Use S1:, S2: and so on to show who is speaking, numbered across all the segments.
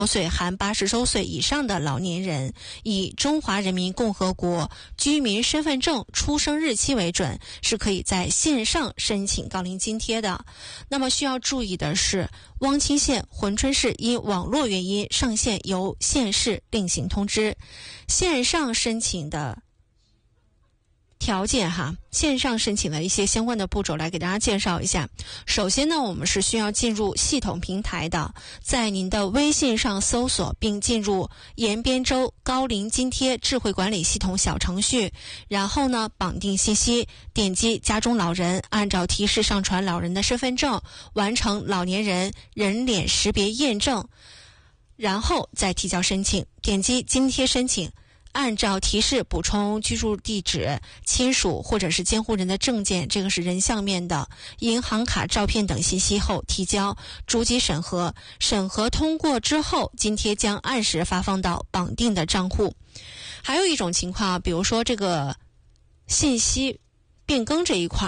S1: 岁含80周岁以上的老年人，以中华人民共和国居民身份证出生日期为准，是可以在线上申请高龄津贴的。那么需要注意的是，汪清县、珲春市因网络原因上线由县市另行通知。线上申请的条件线上申请的一些相关的步骤来给大家介绍一下。首先呢，我们是需要进入系统平台的，在您的微信上搜索并进入延边州高龄津贴智慧管理系统小程序，然后呢绑定信息，点击家中老人，按照提示上传老人的身份证，完成老年人人脸识别验证，然后再提交申请，点击津贴申请，按照提示补充居住地址、亲属或者是监护人的证件，这个是人像面的，银行卡照片等信息后提交，逐级审核，审核通过之后，津贴将按时发放到绑定的账户。还有一种情况，比如说这个信息变更这一块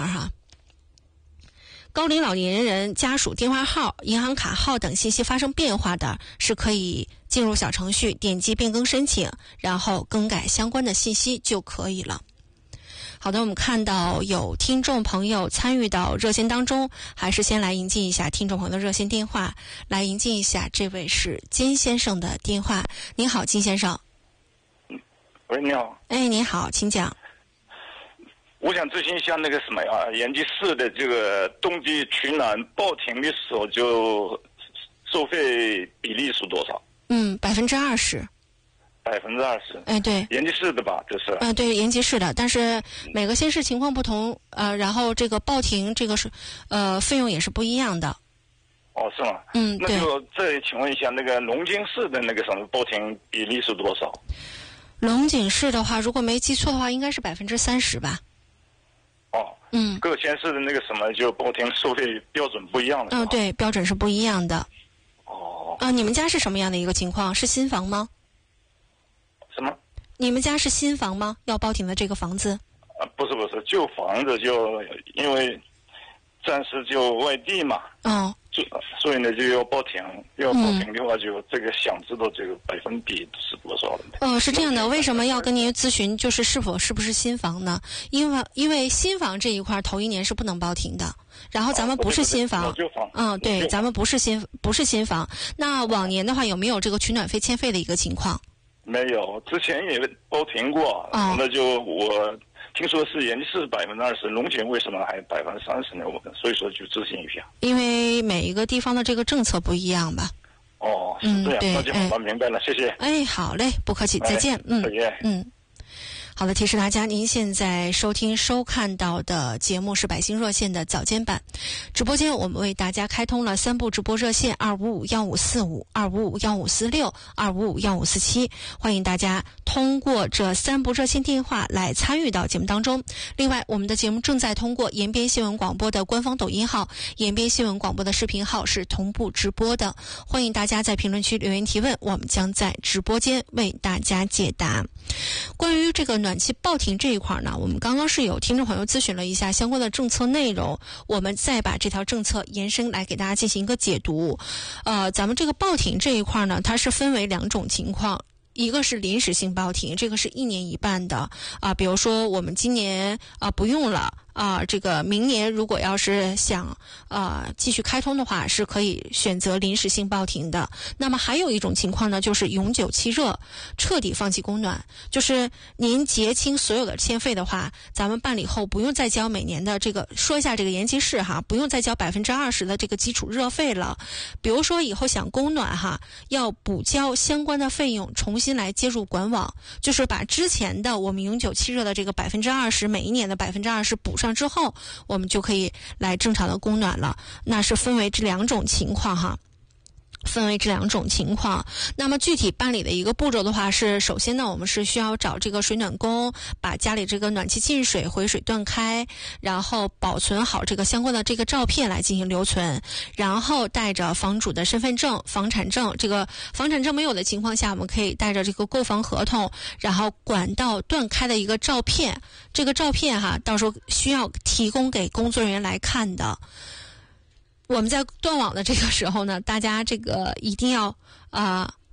S1: 高龄老年人家属电话号、银行卡号等信息发生变化的，是可以进入小程序点击变更申请，然后更改相关的信息就可以了。好的，我们看到有听众朋友参与到热线当中，还是先来迎接一下听众朋友的热线电话，来迎接一下这位是金先生的电话。您好，金先生。
S2: 喂，你好。
S1: 哎，您好，请讲。
S2: 我想咨询一下那个什么延吉市的这个冬季取暖报停的时候，就收费比例是多少
S1: ？20%。
S2: 20%。
S1: 哎，对。
S2: 延吉市的吧，这是。
S1: 对，延吉市的，但是每个县市情况不同，然后这个报停这个是费用也是不一样的。
S2: 哦，是吗？那就再请问一下，那个龙津市的那个什么报停比例是多少？
S1: 龙井市的话，如果没记错的话，应该是30%吧。各
S2: 县市的那个什么就报停收费标准不一样的。
S1: 对，标准是不一样的。你们家是什么样的一个情况？是新房吗？
S2: 什么？
S1: 你们家是新房吗？要报停的这个房子？
S2: 不是，旧房子就因为暂时就外地嘛。所以呢就要报停，要报停的话就这个想知道这个百分比是多少的。
S1: 是这样的，为什么要跟您咨询就是是不是新房呢？因为新房这一块头1年是不能报停的，然后咱们不是新房。对，咱们不是新房。那往年的话有没有这个取暖费欠费的一个情况？
S2: 没有，之前也报停过。那就我听说是延吉市20%，龙井为什么还30%呢？所以说就咨询一下。因
S1: 为每一个地方的这个政策不一样吧。
S2: 是这样。那就好，明白了，谢谢。
S1: 好嘞，不客气，再见。
S2: 再见。
S1: 好的，提示大家，您现在收看到的节目是百姓热线的早间版直播间，我们为大家开通了3部直播热线：2551545、2551546、2551547，欢迎大家通过这3部热线电话来参与到节目当中。另外，我们的节目正在通过延边新闻广播的官方抖音号、延边新闻广播的视频号是同步直播的，欢迎大家在评论区留言提问，我们将在直播间为大家解答。关于这个暖气报停这一块呢，我们刚刚是有听众朋友咨询了一下相关的政策内容，我们再把这条政策延伸来给大家进行一个解读。咱们这个报停这一块呢，它是分为2种情况。一个是临时性报停，这个是1年一办的比如说我们今年不用了这个明年如果要是想继续开通的话，是可以选择临时性报停的。那么还有一种情况呢，就是永久弃热，彻底放弃供暖，就是您结清所有的欠费的话，咱们办理后不用再交每年的这个，说一下这个延吉市不用再交20%的这个基础热费了。比如说以后想供暖要补交相关的费用，重新来接入管网，就是把之前的我们永久弃热的这个20%，每一年的20%补上之后，我们就可以来正常的供暖了。那是分为这2种情况那么具体办理的一个步骤的话是，首先呢，我们是需要找这个水暖工，把家里这个暖气进水、回水断开，然后保存好这个相关的这个照片来进行留存，然后带着房主的身份证、房产证，这个房产证没有的情况下，我们可以带着这个购房合同，然后管道断开的一个照片，这个照片到时候需要提供给工作人员来看的。 我们在断网的这个时候呢，大家这个一定要